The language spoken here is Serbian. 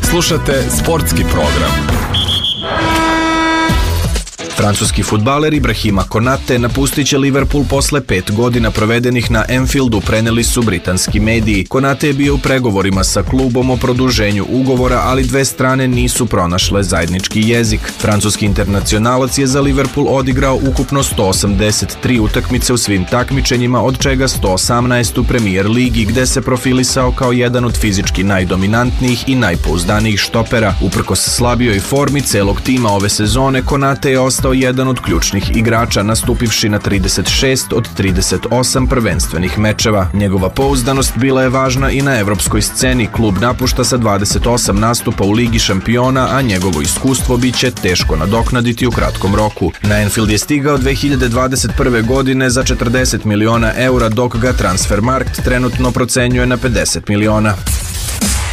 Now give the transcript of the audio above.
Slušate sportski program. Francuski fudbaler Ibrahima Konate napustit će Liverpool posle 5 godina provedenih na Anfieldu, preneli su britanski mediji. Konate je bio u pregovorima sa klubom o produženju ugovora, ali dve strane nisu pronašle zajednički jezik. Francuski internacionalac je za Liverpool odigrao ukupno 183 utakmice u svim takmičenjima, od čega 118 u Premier ligi, gde se profilisao kao jedan od fizički najdominantnijih i najpouzdanijih štopera. Uprkos slabijoj formi celog tima ove sezone, Konate je ostao jedan od ključnih igrača, nastupivši na 36 od 38 prvenstvenih mečeva. Njegova pouzdanost bila je važna i na evropskoj sceni. Klub napušta sa 28 nastupa u Ligi šampiona, a njegovo iskustvo biće teško nadoknaditi u kratkom roku. Na Anfield je stigao 2021. godine za 40 miliona eura, dok ga Transfermarkt trenutno procenjuje na 50 miliona.